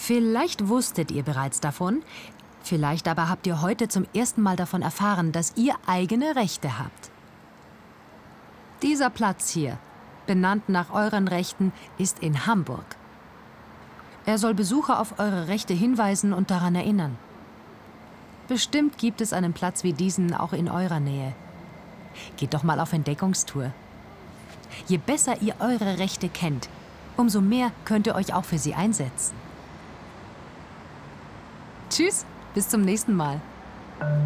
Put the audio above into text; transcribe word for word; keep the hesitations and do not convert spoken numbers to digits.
Vielleicht wusstet ihr bereits davon, vielleicht aber habt ihr heute zum ersten Mal davon erfahren, dass ihr eigene Rechte habt. Dieser Platz hier, benannt nach euren Rechten, ist in Hamburg. Er soll Besucher auf eure Rechte hinweisen und daran erinnern. Bestimmt gibt es einen Platz wie diesen auch in eurer Nähe. Geht doch mal auf Entdeckungstour. Je besser ihr eure Rechte kennt, umso mehr könnt ihr euch auch für sie einsetzen. Tschüss, bis zum nächsten Mal.